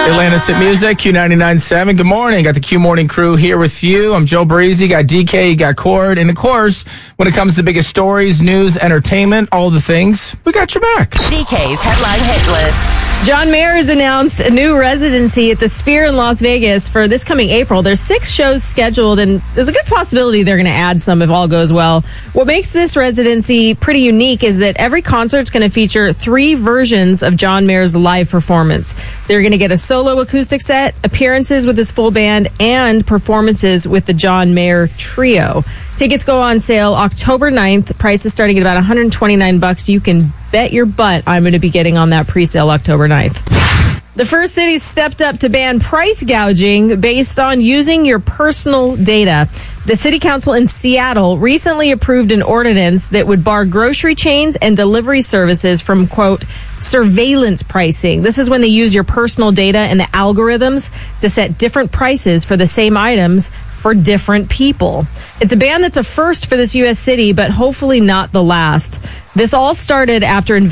Atlantis at Music, Q99.7. Good morning. Got the Q Morning crew here with you. I'm Joe Breezy. Got DK, got Cord. And of course, when it comes to the biggest stories, news, entertainment, all the things, we got your back. DK's Headline Hit List. John Mayer has announced a new residency at the Sphere in Las Vegas for this coming April. There's 6 shows scheduled, and there's a good possibility they're going to add some if all goes well. What makes this residency pretty unique is that every concert's going to feature 3 versions of John Mayer's live performance. They're going to get a solo acoustic set, appearances with his full band, and performances with the John Mayer Trio. Tickets go on sale October 9th. Price is starting at about $129. You can bet your butt I'm going to be getting on that pre-sale October 9th. The first city stepped up to ban price gouging based on using your personal data. The city council in Seattle recently approved an ordinance that would bar grocery chains and delivery services from, quote, surveillance pricing. This is when they use your personal data and the algorithms to set different prices for the same items for different people. It's a ban that's a first for this U.S. city, but hopefully not the last. This all started after